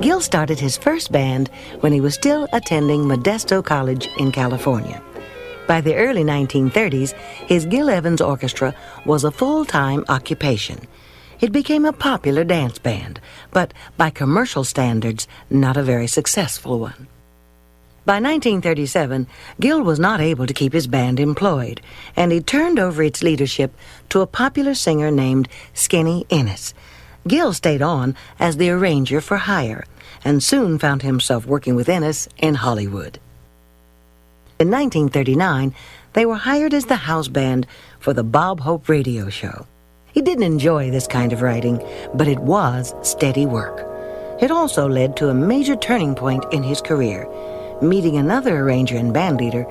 Gil started his first band when he was still attending Modesto College in California. By the early 1930s, his Gil Evans Orchestra was a full-time occupation. It became a popular dance band, but by commercial standards, not a very successful one. By 1937, Gil was not able to keep his band employed, and he turned over its leadership to a popular singer named Skinny Ennis. Gil stayed on as the arranger for hire, and soon found himself working with Ennis in Hollywood. In 1939, they were hired as the house band for the Bob Hope radio show. He didn't enjoy this kind of writing, but it was steady work. It also led to a major turning point in his career, meeting another arranger and bandleader